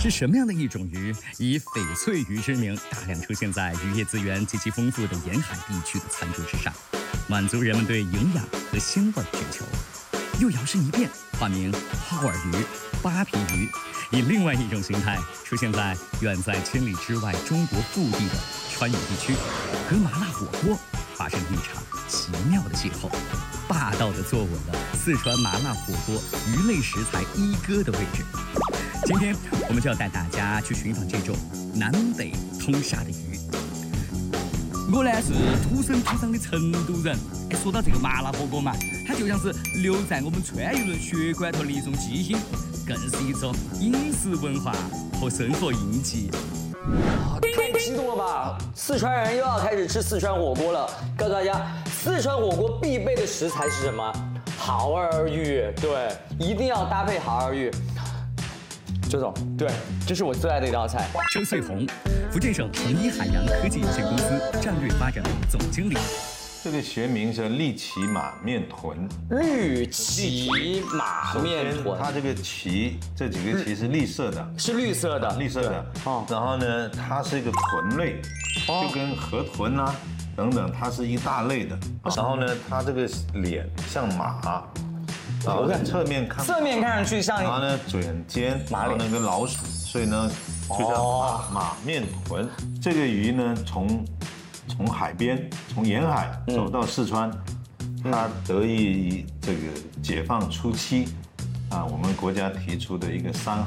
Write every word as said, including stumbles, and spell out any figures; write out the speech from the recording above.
是什么样的一种鱼以翡翠鱼之名，大量出现在渔业资源极其丰富的沿海地区的餐桌之上，满足人们对营养和鲜味的追求？又摇身一变，化名耗儿鱼、扒皮鱼，以另外一种形态出现在远在千里之外中国腹地的川渝地区，和麻辣火锅发生了一场奇妙的邂逅，霸道地坐稳了四川麻辣火锅鱼类食材一哥的位置。今天我们就要带大家去寻访这种南北通杀的鱼。我呢是土生土长的成都人，哎，说到这个麻辣火锅嘛，它就像是留在我们川渝人血管头的一种基因，更是一种饮食文化和生活印记。 太激动了吧！四川人又要开始吃四川火锅了。告诉大家，四川火锅必备的食材是什么？耗儿鱼，对，一定要搭配耗儿鱼。周总，对，这是我最爱的一道菜。 周穗红，福建省恒一海洋科技有限公司战略发展总经理。 这个学名是绿鳍马面臀。 绿鳍马面臀， 它这个鳍这几个鳍是绿色的， 是绿色的， 绿色的。哦，然后呢，它是一个臀类，就跟河豚啊等等，它是一大类的。然后呢，它这个脸像马。然后侧面看， 侧面看上去像， 然后呢，嘴很尖，然后那个老鼠，所以呢，就叫马马面臀。这个鱼呢，从从海边，从沿海走到四川，它得益于这个解放初期，啊，我们国家提出的一个三